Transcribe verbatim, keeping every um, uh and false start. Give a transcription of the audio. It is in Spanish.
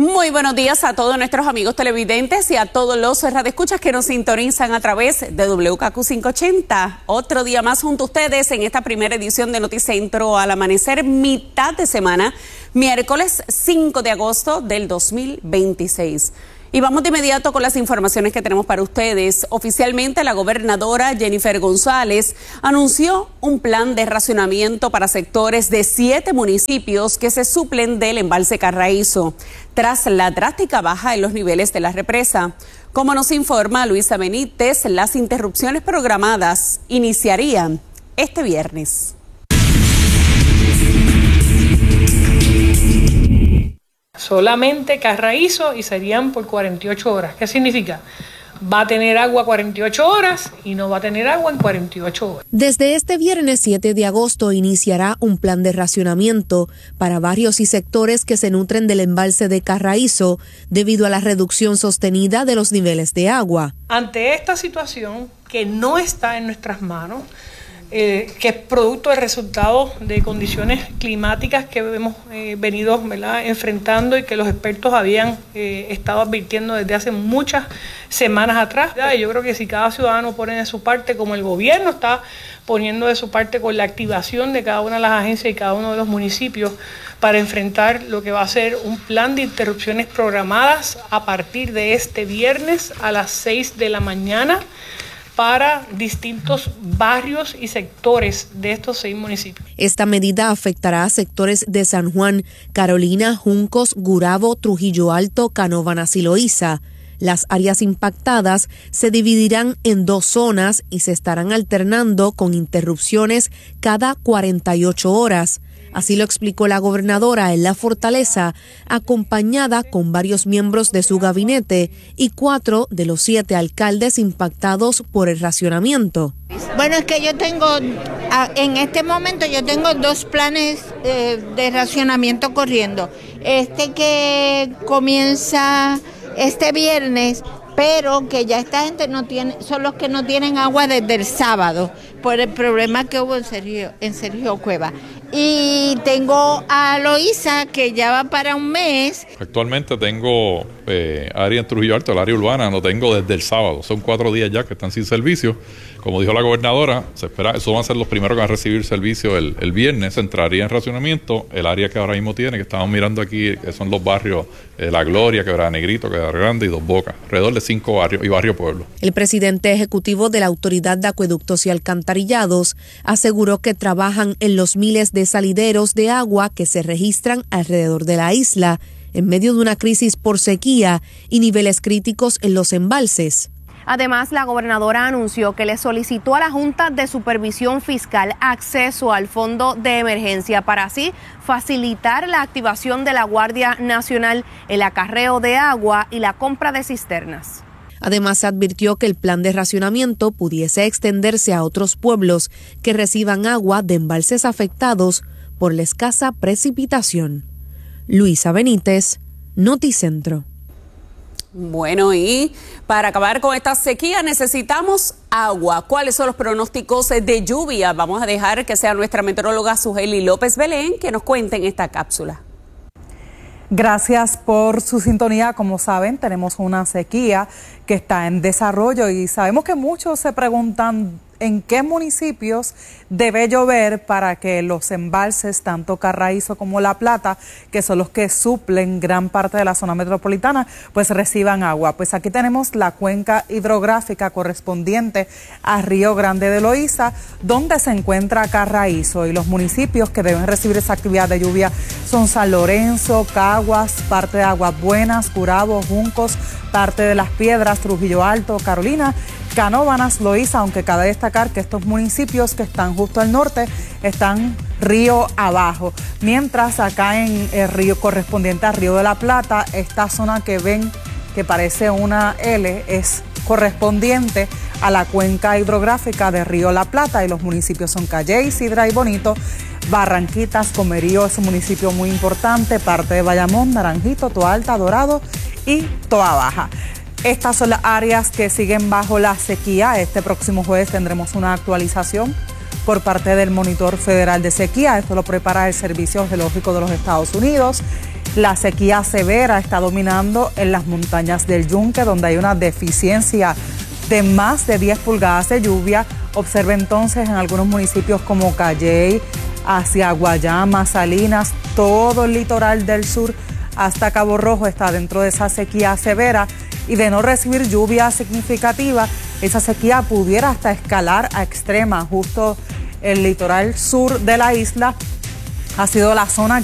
Muy buenos días a todos nuestros amigos televidentes y a todos los radioescuchas que nos sintonizan a través de W K Q quinientos ochenta. Otro día más junto a ustedes en esta primera edición de Noticentro al amanecer, mitad de semana, miércoles cinco de agosto del dos mil veintiséis. Y vamos de inmediato con las informaciones que tenemos para ustedes. Oficialmente, la gobernadora Jennifer González anunció un plan de racionamiento para sectores de siete municipios que se suplen del embalse Carraízo, tras la drástica baja en los niveles de la represa. Como nos informa Luisa Benítez, las interrupciones programadas iniciarían este viernes. Solamente Carraízo y serían por cuarenta y ocho horas. ¿Qué significa? Va a tener agua cuarenta y ocho horas y no va a tener agua en cuarenta y ocho horas. Desde este viernes siete de agosto iniciará un plan de racionamiento para barrios y sectores que se nutren del embalse de Carraízo debido a la reducción sostenida de los niveles de agua. Ante esta situación que no está en nuestras manos, Eh, que es producto del resultado de condiciones climáticas que hemos eh, venido ¿verdad? enfrentando y que los expertos habían eh, estado advirtiendo desde hace muchas semanas atrás. ¿verdad? Y yo creo que si cada ciudadano pone de su parte, como el gobierno está poniendo de su parte con la activación de cada una de las agencias y cada uno de los municipios para enfrentar lo que va a ser un plan de interrupciones programadas a partir de este viernes a las seis de la mañana, para distintos barrios y sectores de estos seis municipios. Esta medida afectará a sectores de San Juan, Carolina, Juncos, Gurabo, Trujillo Alto, Canóvanas y Loíza. Las áreas impactadas se dividirán en dos zonas y se estarán alternando con interrupciones cada cuarenta y ocho horas. Así lo explicó la gobernadora en La Fortaleza, acompañada con varios miembros de su gabinete y cuatro de los siete alcaldes impactados por el racionamiento. Bueno, es que yo tengo, en este momento yo tengo dos planes eh, de racionamiento corriendo. Este que comienza este viernes, pero que ya esta gente no tiene, son los que no tienen agua desde el sábado por el problema que hubo en Sergio, en Sergio Cueva. Y tengo a Loíza, que ya va para un mes. Actualmente tengo eh, área en Trujillo Alto, el área urbana, lo tengo desde el sábado. Son cuatro días ya que están sin servicio. Como dijo la gobernadora, se espera, esos van a ser los primeros que van a recibir servicio el, el viernes. Entraría en racionamiento el área que ahora mismo tiene, que estamos mirando aquí, que son los barrios eh, La Gloria, Quebrada Negrito, Quebrada Grande y Dos Bocas, alrededor de cinco barrios y Barrio Pueblo. El presidente ejecutivo de la Autoridad de Acueductos y Alcantarillados aseguró que trabajan en los miles de salideros de agua que se registran alrededor de la isla, en medio de una crisis por sequía y niveles críticos en los embalses. Además, la gobernadora anunció que le solicitó a la Junta de Supervisión Fiscal acceso al fondo de emergencia para así facilitar la activación de la Guardia Nacional, el acarreo de agua y la compra de cisternas. Además, advirtió que el plan de racionamiento pudiese extenderse a otros pueblos que reciban agua de embalses afectados por la escasa precipitación. Luisa Benítez, Noticentro. Bueno, y para acabar con esta sequía necesitamos agua. ¿Cuáles son los pronósticos de lluvia? Vamos a dejar que sea nuestra meteoróloga Sugeli López Belén que nos cuente en esta cápsula. Gracias por su sintonía. Como saben, tenemos una sequía que está en desarrollo y sabemos que muchos se preguntan en qué municipios debe llover para que los embalses, tanto Carraízo como La Plata, que son los que suplen gran parte de la zona metropolitana, pues reciban agua. Pues aquí tenemos la cuenca hidrográfica correspondiente a Río Grande de Loíza, donde se encuentra Carraízo, y los municipios que deben recibir esa actividad de lluvia son San Lorenzo, Caguas, parte de Aguas Buenas, Gurabo, Juncos, parte de Las Piedras, Trujillo Alto, Carolina, Canóvanas, Loíza, aunque cabe destacar que estos municipios que están justo al norte están río abajo, mientras acá en el río correspondiente al Río de la Plata, esta zona que ven que parece una L es correspondiente a la cuenca hidrográfica de Río La Plata, y los municipios son Calley, Sidra y Bonito. Barranquitas, Comerío es un municipio muy importante, parte de Bayamón, Naranjito, Toa Alta, Dorado y Toa Baja. Estas son las áreas que siguen bajo la sequía. Este próximo jueves tendremos una actualización por parte del Monitor Federal de Sequía. Esto lo prepara el Servicio Geológico de los Estados Unidos. La sequía severa está dominando en las montañas del Yunque, donde hay una deficiencia de más de diez pulgadas de lluvia. Observe entonces en algunos municipios como Calley, hacia Guayama, Salinas, todo el litoral del sur hasta Cabo Rojo está dentro de esa sequía severa, y de no recibir lluvia significativa, esa sequía pudiera hasta escalar a extrema. Justo el litoral sur de la isla ha sido la zona